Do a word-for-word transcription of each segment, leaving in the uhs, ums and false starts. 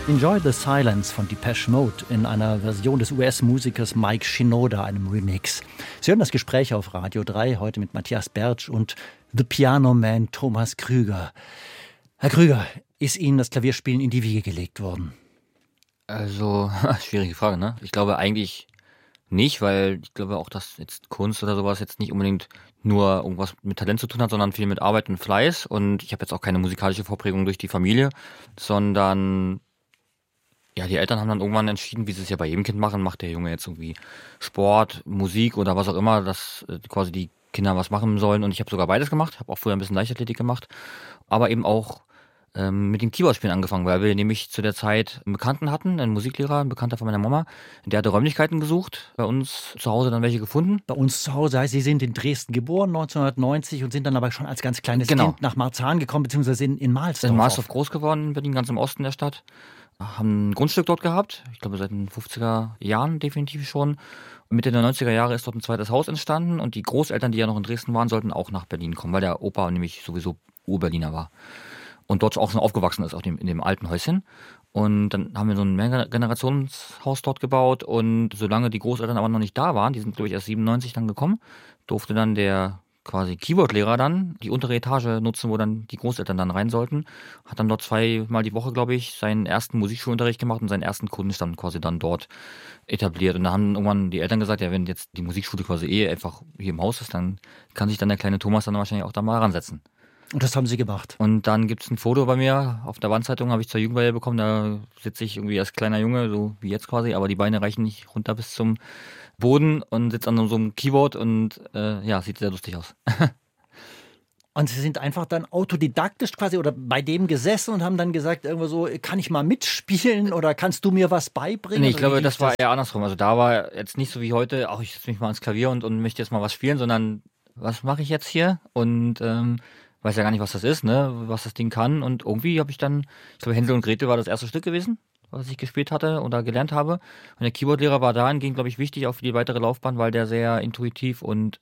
Enjoy the Silence von Depeche Mode in einer Version des U S-Musikers Mike Shinoda, einem Remix. Sie hören das Gespräch auf Radio drei, heute mit Matthias Bertsch und The Piano Man Thomas Krüger. Herr Krüger, ist Ihnen das Klavierspielen in die Wiege gelegt worden? Also, schwierige Frage, ne? Ich glaube eigentlich nicht, weil ich glaube auch, dass jetzt Kunst oder sowas jetzt nicht unbedingt nur irgendwas mit Talent zu tun hat, sondern viel mit Arbeit und Fleiß. Und ich habe jetzt auch keine musikalische Vorprägung durch die Familie, sondern ja, die Eltern haben dann irgendwann entschieden, wie sie es ja bei jedem Kind machen, macht der Junge jetzt irgendwie Sport, Musik oder was auch immer, dass äh, quasi die Kinder was machen sollen. Und ich habe sogar beides gemacht, habe auch früher ein bisschen Leichtathletik gemacht, aber eben auch ähm, mit dem Keyboardspielen angefangen, weil wir nämlich zu der Zeit einen Bekannten hatten, einen Musiklehrer, ein Bekannter von meiner Mama, der hatte Räumlichkeiten gesucht, bei uns zu Hause dann welche gefunden. Bei uns zu Hause heißt, Sie sind in Dresden geboren, neunzehnhundertneunzig, und sind dann aber schon als ganz kleines Genau. Kind nach Marzahn gekommen, beziehungsweise in, in Mahlsdorf. In Mahlsdorf groß geworden, in Berlin, ganz im Osten der Stadt. Haben ein Grundstück dort gehabt, ich glaube seit den fünfziger Jahren definitiv schon. Mitte der neunziger Jahre ist dort ein zweites Haus entstanden und die Großeltern, die ja noch in Dresden waren, sollten auch nach Berlin kommen, weil der Opa nämlich sowieso Ur-Berliner war. Und dort auch schon aufgewachsen ist, auch dem, in dem alten Häuschen. Und dann haben wir so ein Mehrgenerationshaus dort gebaut und solange die Großeltern aber noch nicht da waren, die sind glaube ich erst siebenundneunzig dann gekommen, durfte dann der quasi Keyboard-Lehrer dann die untere Etage nutzen, wo dann die Großeltern dann rein sollten. Hat dann dort zweimal die Woche, glaube ich, seinen ersten Musikschulunterricht gemacht und seinen ersten Kundenstand quasi dann dort etabliert. Und da haben irgendwann die Eltern gesagt, ja, wenn jetzt die Musikschule quasi eh einfach hier im Haus ist, dann kann sich dann der kleine Thomas dann wahrscheinlich auch da mal ransetzen. Und das haben Sie gemacht? Und dann gibt's ein Foto bei mir auf der Wandzeitung, habe ich zur Jugendweihe bekommen, da sitze ich irgendwie als kleiner Junge, so wie jetzt quasi, aber die Beine reichen nicht runter bis zum Boden und sitze an so einem Keyboard und äh, ja, sieht sehr lustig aus. Und Sie sind einfach dann autodidaktisch quasi oder bei dem gesessen und haben dann gesagt, irgendwo so, kann ich mal mitspielen oder kannst du mir was beibringen? Nee, ich Oder glaube, das war eher andersrum. Also da war jetzt nicht so wie heute, ach, ich setze mich mal ans Klavier und, und möchte jetzt mal was spielen, sondern was mache ich jetzt hier? Und ähm, weiß ja gar nicht, was das ist, ne, was das Ding kann. Und irgendwie habe ich dann, ich glaube, Hänsel und Gretel war das erste Stück gewesen, was ich gespielt hatte oder gelernt habe. Und der Keyboardlehrer war dahingehend, glaube ich, wichtig auch für die weitere Laufbahn, weil der sehr intuitiv und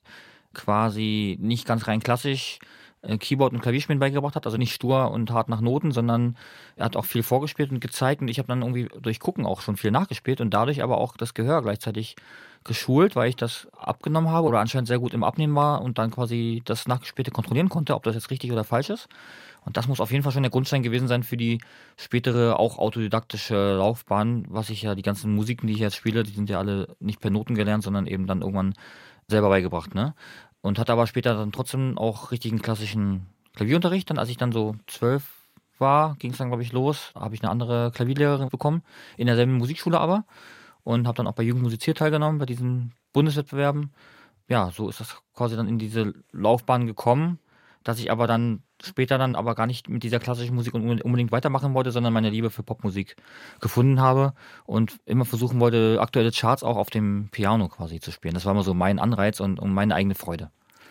quasi nicht ganz rein klassisch äh, Keyboard und Klavierspielen beigebracht hat. Also nicht stur und hart nach Noten, sondern er hat auch viel vorgespielt und gezeigt. Und ich habe dann irgendwie durch Gucken auch schon viel nachgespielt und dadurch aber auch das Gehör gleichzeitig geschult, weil ich das abgenommen habe oder anscheinend sehr gut im Abnehmen war und dann quasi das Nachgespielte kontrollieren konnte, ob das jetzt richtig oder falsch ist. Und das muss auf jeden Fall schon der Grundstein gewesen sein für die spätere, auch autodidaktische Laufbahn, was ich ja, die ganzen Musiken, die ich jetzt spiele, die sind ja alle nicht per Noten gelernt, sondern eben dann irgendwann selber beigebracht, ne? Und hatte aber später dann trotzdem auch richtigen klassischen Klavierunterricht. Dann, als ich dann so zwölf war, ging es dann, glaube ich, los, habe ich eine andere Klavierlehrerin bekommen, in derselben Musikschule aber. Und habe dann auch bei Jugend musiziert teilgenommen, bei diesen Bundeswettbewerben. Ja, so ist das quasi dann in diese Laufbahn gekommen, dass ich aber dann später dann aber gar nicht mit dieser klassischen Musik unbedingt weitermachen wollte, sondern meine Liebe für Popmusik gefunden habe und immer versuchen wollte, aktuelle Charts auch auf dem Piano quasi zu spielen. Das war immer so mein Anreiz und, und meine eigene Freude.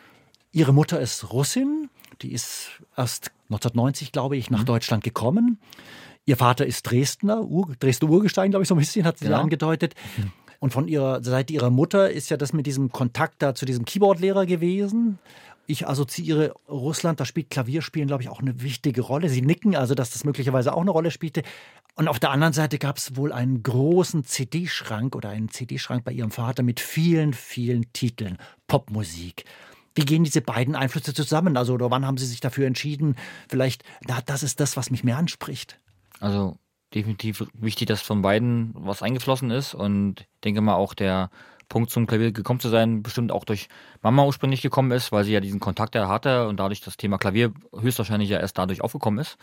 Ihre Mutter ist Russin, die ist erst neunzehnhundertneunzig, glaube ich, nach mhm. Deutschland gekommen. Ihr Vater ist Dresdner, Ur, Dresdner Urgestein, glaube ich, so ein bisschen, hat sie ja angedeutet. Und von ihrer Seite ihrer Mutter ist ja das mit diesem Kontakt da zu diesem Keyboardlehrer gewesen. Ich assoziiere Russland, da spielt Klavierspielen, glaube ich, auch eine wichtige Rolle. Sie nicken, also dass das möglicherweise auch eine Rolle spielte. Und auf der anderen Seite gab es wohl einen großen C D-Schrank oder einen C D-Schrank bei ihrem Vater mit vielen, vielen Titeln, Popmusik. Wie gehen diese beiden Einflüsse zusammen? Also, oder wann haben Sie sich dafür entschieden, vielleicht, na, das ist das, was mich mehr anspricht? Also definitiv wichtig, dass von beiden was eingeflossen ist und ich denke mal auch der Punkt zum Klavier gekommen zu sein, bestimmt auch durch Mama ursprünglich gekommen ist, weil sie ja diesen Kontakt ja hatte und dadurch das Thema Klavier höchstwahrscheinlich ja erst dadurch aufgekommen ist.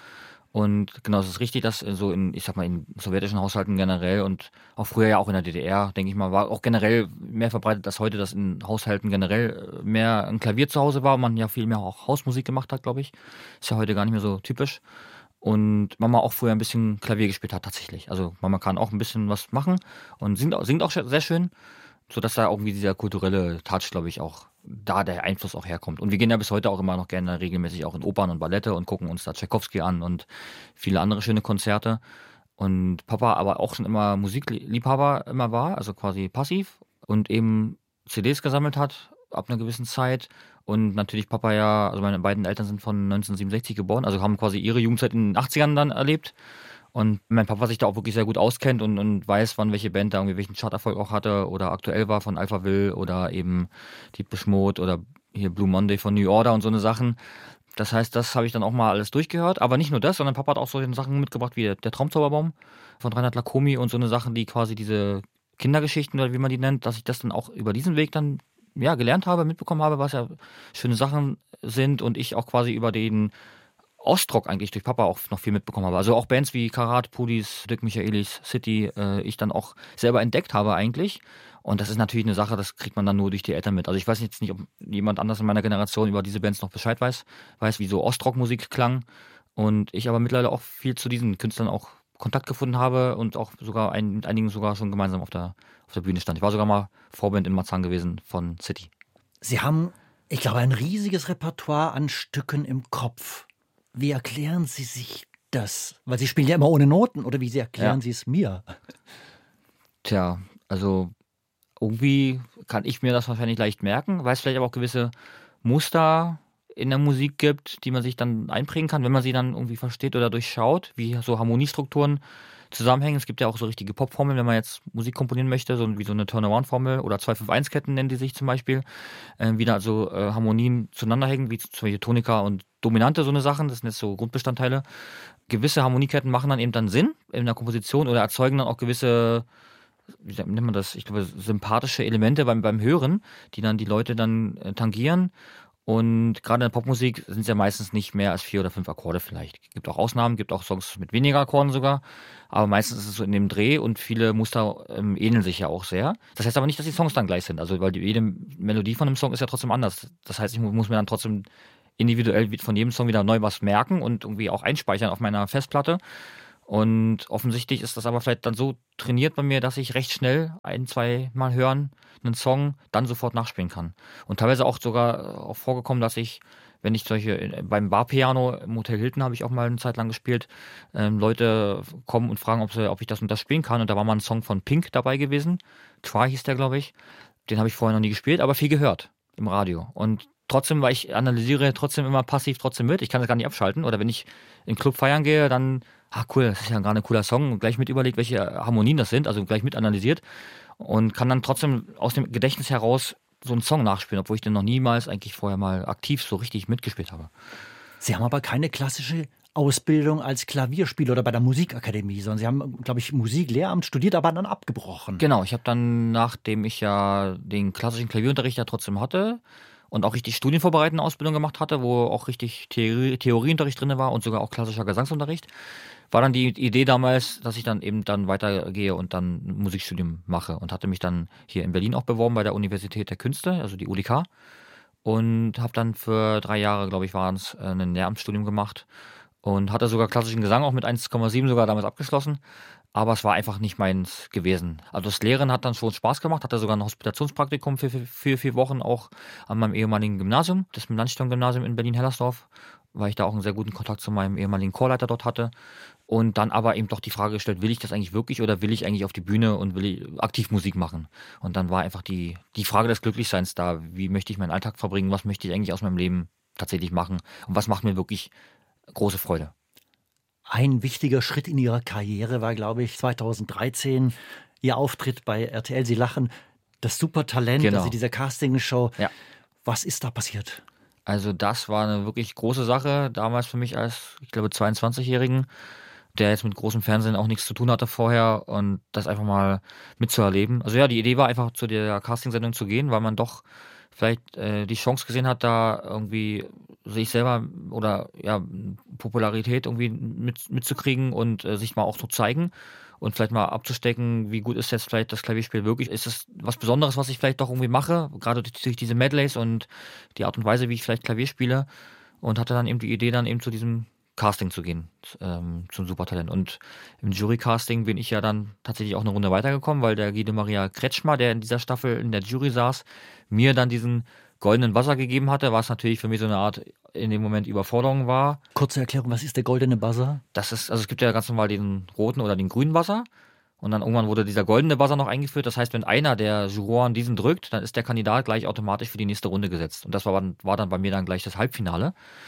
Und genau, es ist richtig, dass so in, ich sag mal, in sowjetischen Haushalten generell und auch früher ja auch in der D D R, denke ich mal, war auch generell mehr verbreitet als heute, dass in Haushalten generell mehr ein Klavier zu Hause war und man ja viel mehr auch Hausmusik gemacht hat, glaube ich. Ist ja heute gar nicht mehr so typisch. Und Mama auch früher ein bisschen Klavier gespielt hat tatsächlich. Also Mama kann auch ein bisschen was machen und singt, singt auch sehr schön, sodass da irgendwie dieser kulturelle Touch, glaube ich, auch da der Einfluss auch herkommt. Und wir gehen ja bis heute auch immer noch gerne regelmäßig auch in Opern und Ballette und gucken uns da Tschaikowski an und viele andere schöne Konzerte. Und Papa aber auch schon immer Musikliebhaber immer war, also quasi passiv und eben C Ds gesammelt hat ab einer gewissen Zeit. Und natürlich Papa ja, also meine beiden Eltern sind von neunzehnhundertsiebenundsechzig geboren, also haben quasi ihre Jugendzeit in den achtzigern dann erlebt. Und mein Papa sich da auch wirklich sehr gut auskennt und, und weiß, wann welche Band da irgendwie welchen Charterfolg auch hatte oder aktuell war von Alphaville oder eben Depeche Mode oder hier Blue Monday von New Order und so eine Sachen. Das heißt, das habe ich dann auch mal alles durchgehört. Aber nicht nur das, sondern Papa hat auch solche Sachen mitgebracht wie der, der Traumzauberbaum von Reinhard Lacomi und so eine Sachen, die quasi diese Kindergeschichten oder wie man die nennt, dass ich das dann auch über diesen Weg dann ja gelernt habe, mitbekommen habe, was ja schöne Sachen sind und ich auch quasi über den Ostrock eigentlich durch Papa auch noch viel mitbekommen habe. Also auch Bands wie Karat, Pudis, Dirk Michaelis, City, äh, ich dann auch selber entdeckt habe eigentlich. Und das ist natürlich eine Sache, das kriegt man dann nur durch die Eltern mit. Also ich weiß jetzt nicht, ob jemand anders in meiner Generation über diese Bands noch Bescheid weiß, weiß, wie so Ostrock-Musik klang. Und ich aber mittlerweile auch viel zu diesen Künstlern auch Kontakt gefunden habe und auch sogar ein, mit einigen sogar schon gemeinsam auf der, auf der Bühne stand. Ich war sogar mal Vorband in Marzahn gewesen von City. Sie haben, ich glaube, ein riesiges Repertoire an Stücken im Kopf. Wie erklären Sie sich das? Weil Sie spielen ja immer ohne Noten, oder wie Sie erklären ja. Sie es mir? Tja, also irgendwie kann ich mir das wahrscheinlich leicht merken, weil es vielleicht aber auch gewisse Muster in der Musik gibt, die man sich dann einprägen kann, wenn man sie dann irgendwie versteht oder durchschaut, wie so Harmoniestrukturen zusammenhängen. Es gibt ja auch so richtige Popformeln, wenn man jetzt Musik komponieren möchte, so wie so eine Turnaround-Formel oder zwei fünf eins Ketten nennen die sich zum Beispiel, äh, wie da also äh, Harmonien zueinander hängen, wie zum Beispiel Tonika und Dominante, so eine Sachen, das sind jetzt so Grundbestandteile. Gewisse Harmonieketten machen dann eben dann Sinn in der Komposition oder erzeugen dann auch gewisse, wie nennt man das, ich glaube, sympathische Elemente beim, beim Hören, die dann die Leute dann äh, tangieren. Und gerade in der Popmusik sind es ja meistens nicht mehr als vier oder fünf Akkorde vielleicht. Es gibt auch Ausnahmen, gibt auch Songs mit weniger Akkorden sogar. Aber meistens ist es so in dem Dreh und viele Muster ähm, ähneln sich ja auch sehr. Das heißt aber nicht, dass die Songs dann gleich sind. Also weil die, jede Melodie von einem Song ist ja trotzdem anders. Das heißt, ich muss mir dann trotzdem individuell von jedem Song wieder neu was merken und irgendwie auch einspeichern auf meiner Festplatte. Und offensichtlich ist das aber vielleicht dann so trainiert bei mir, dass ich recht schnell ein, zwei Mal hören, einen Song, dann sofort nachspielen kann. Und teilweise auch sogar auch vorgekommen, dass ich, wenn ich solche, beim Barpiano im Hotel Hilton habe ich auch mal eine Zeit lang gespielt, ähm, Leute kommen und fragen, ob, sie, ob ich das und das spielen kann. Und da war mal ein Song von Pink dabei gewesen. Try hieß der, glaube ich. Den habe ich vorher noch nie gespielt, aber viel gehört im Radio. Und trotzdem, weil ich analysiere trotzdem immer passiv trotzdem mit. Ich kann das gar nicht abschalten. Oder wenn ich in den Club feiern gehe, dann, ah cool, das ist ja gerade ein cooler Song. Und gleich mit überlegt, welche Harmonien das sind. Also gleich mit analysiert. Und kann dann trotzdem aus dem Gedächtnis heraus so einen Song nachspielen, obwohl ich den noch niemals eigentlich vorher mal aktiv so richtig mitgespielt habe. Sie haben aber keine klassische Ausbildung als Klavierspieler oder bei der Musikakademie, sondern Sie haben, glaube ich, Musiklehramt studiert, aber dann abgebrochen. Genau, ich habe dann, nachdem ich ja den klassischen Klavierunterricht ja trotzdem hatte und auch richtig studienvorbereitende Ausbildung gemacht hatte, wo auch richtig Theorie, Theorieunterricht drin war und sogar auch klassischer Gesangsunterricht, war dann die Idee damals, dass ich dann eben dann weitergehe und dann ein Musikstudium mache und hatte mich dann hier in Berlin auch beworben bei der Universität der Künste, also die U D K, und habe dann für drei Jahre, glaube ich, waren es, ein Lehramtsstudium gemacht und hatte sogar klassischen Gesang auch mit eins Komma sieben sogar damals abgeschlossen, aber es war einfach nicht meins gewesen. Also das Lehren hat dann schon Spaß gemacht, hatte sogar ein Hospitationspraktikum für, für, für vier Wochen auch an meinem ehemaligen Gymnasium, das Landstern-Gymnasium in Berlin-Hellersdorf, weil ich da auch einen sehr guten Kontakt zu meinem ehemaligen Chorleiter dort hatte. Und dann aber eben doch die Frage gestellt, will ich das eigentlich wirklich oder will ich eigentlich auf die Bühne und will ich aktiv Musik machen? Und dann war einfach die, die Frage des Glücklichseins da. Wie möchte ich meinen Alltag verbringen? Was möchte ich eigentlich aus meinem Leben tatsächlich machen? Und was macht mir wirklich große Freude? Ein wichtiger Schritt in Ihrer Karriere war, glaube ich, zweitausenddreizehn Ihr Auftritt bei R T L. Sie lachen, das Supertalent, Genau. also diese Castingshow. Ja. Was ist da passiert? Also das war eine wirklich große Sache damals für mich als, ich glaube, zweiundzwanzigjährigen, der jetzt mit großem Fernsehen auch nichts zu tun hatte vorher und das einfach mal mitzuerleben. Also ja, die Idee war einfach zu der Castingsendung zu gehen, weil man doch vielleicht äh, die Chance gesehen hat, da irgendwie sich selber oder ja Popularität irgendwie mit, mitzukriegen und äh, sich mal auch zu zeigen und vielleicht mal abzustecken, wie gut ist jetzt vielleicht das Klavierspiel wirklich. Ist es was Besonderes, was ich vielleicht doch irgendwie mache, gerade durch, durch diese Medleys und die Art und Weise, wie ich vielleicht Klavier spiele, und hatte dann eben die Idee, dann eben zu diesem Casting zu gehen, ähm, zum Supertalent. Und im Jury-Casting bin ich ja dann tatsächlich auch eine Runde weitergekommen, weil der Guido Maria Kretschmer, der in dieser Staffel in der Jury saß, mir dann diesen goldenen Buzzer gegeben hatte, was natürlich für mich so eine Art in dem Moment Überforderung war. Kurze Erklärung, was ist der goldene Buzzer? Das ist, also es gibt ja ganz normal den roten oder den grünen Buzzer. Und dann irgendwann wurde dieser goldene Buzzer noch eingeführt. Das heißt, wenn einer der Juroren diesen drückt, dann ist der Kandidat gleich automatisch für die nächste Runde gesetzt. Und das war, war dann bei mir dann gleich das Halbfinale.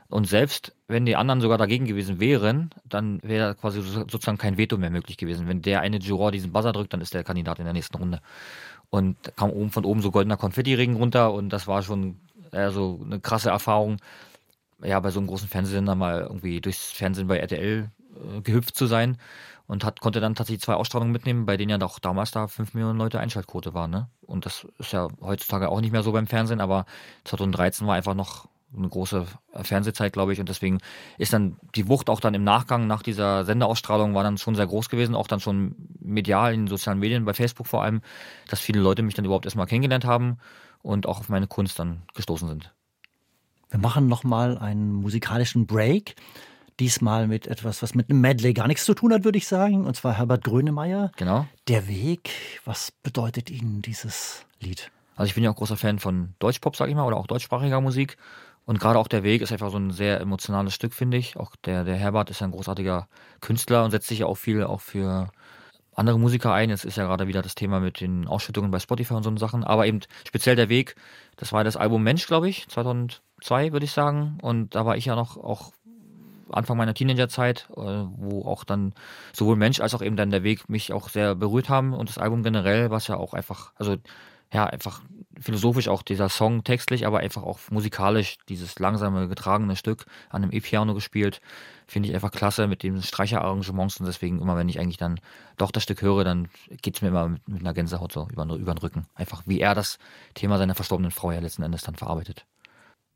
Und selbst wenn die anderen sogar dagegen gewesen wären, dann wäre quasi sozusagen kein Veto mehr möglich gewesen. Wenn der eine Juror diesen Buzzer drückt, dann ist der Kandidat in der nächsten Runde. Und da kam oben von oben so goldener Konfettiregen runter und das war schon äh, so eine krasse Erfahrung, ja, bei so einem großen Fernsehsender mal irgendwie durchs Fernsehen bei R T L äh, gehüpft zu sein und hat, konnte dann tatsächlich zwei Ausstrahlungen mitnehmen, bei denen ja auch damals da fünf Millionen Leute Einschaltquote waren. Ne? Und das ist ja heutzutage auch nicht mehr so beim Fernsehen, aber zweitausenddreizehn war einfach noch eine große Fernsehzeit, glaube ich, und deswegen ist dann die Wucht auch dann im Nachgang nach dieser Senderausstrahlung war dann schon sehr groß gewesen, auch dann schon medial in den sozialen Medien, bei Facebook vor allem, dass viele Leute mich dann überhaupt erstmal kennengelernt haben und auch auf meine Kunst dann gestoßen sind. Wir machen nochmal einen musikalischen Break, diesmal mit etwas, was mit einem Medley gar nichts zu tun hat, würde ich sagen, und zwar Herbert Grönemeyer. Genau. Der Weg, was bedeutet Ihnen dieses Lied? Also ich bin ja auch großer Fan von Deutschpop, sag ich mal, oder auch deutschsprachiger Musik. Und gerade auch der Weg ist einfach so ein sehr emotionales Stück, finde ich. Auch der, der Herbert ist ja ein großartiger Künstler und setzt sich ja auch viel auch für andere Musiker ein. Jetzt ist ja gerade wieder das Thema mit den Ausschüttungen bei Spotify und so Sachen. Aber eben speziell der Weg, das war das Album Mensch, glaube ich, zweitausendzwei würde ich sagen. Und da war ich ja noch auch Anfang meiner Teenagerzeit, wo auch dann sowohl Mensch als auch eben dann der Weg mich auch sehr berührt haben. Und das Album generell, was ja auch einfach, also ja, einfach philosophisch auch dieser Song textlich, aber einfach auch musikalisch, dieses langsame, getragene Stück an einem E-Piano gespielt, finde ich einfach klasse mit den Streicherarrangements und deswegen immer, wenn ich eigentlich dann doch das Stück höre, dann geht es mir immer mit, mit einer Gänsehaut so über, über den Rücken. Einfach wie er das Thema seiner verstorbenen Frau ja letzten Endes dann verarbeitet.